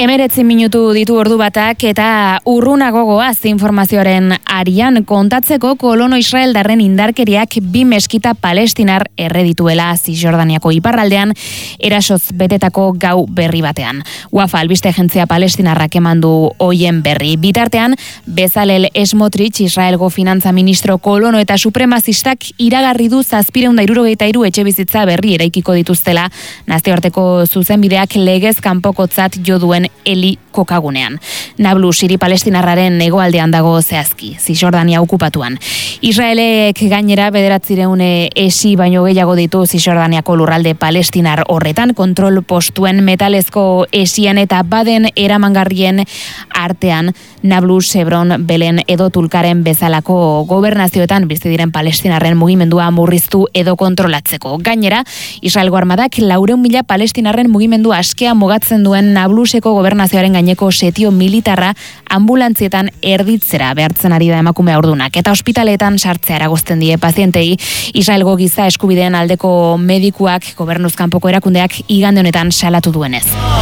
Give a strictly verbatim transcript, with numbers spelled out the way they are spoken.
Emeretzi minutu ditu ordu batak eta urrunago goaz informazioaren arian kontatzeko kolono israeldarren indarkeriak bi meskita palestinar erredituela Zisjordaniako iparraldean erasoz betetako gau berri batean. Wafa albiste agentzia palestinarrak emandu hoien berri. Bitartean, Bezalel Smotrich, Israelgo finantza ministro kolono eta supremazistak iragarri du zazpireun da hirurogeita hiru etxe bizitza berri eraikiko dituztela nazioarteko zuzenbideak legez kanpokotzat jo duen Eli kokagunean. Nablus hiri palestinarraren hegoaldean dago zehazki, Zisjordania okupatuan. Israelek gainera bederatzireun esi baino gehiago ditu Zisjordaniako lurralde palestinar horretan, kontrol postuen metalezko esien eta baden eramangarrien artean Nablus, Hebron, Belen edo Tulkaren bezalako gobernazioetan bizi diren palestinarren mugimendua murriztu edo kontrolatzeko. Gainera, Israelgo armadak laurehun mila palestinarren mugimendua askea mugatzen duen Nabluseko gobernazioaren gaineko setio militarra ambulantzietan erditzera behartzen ari da emakume haurdunak. Eta ospitaleetan sartzea eragozten die pazientei. Israelgo giza eskubideen aldeko medikuak gobernuz kanpoko erakundeak igande honetan salatu duenez.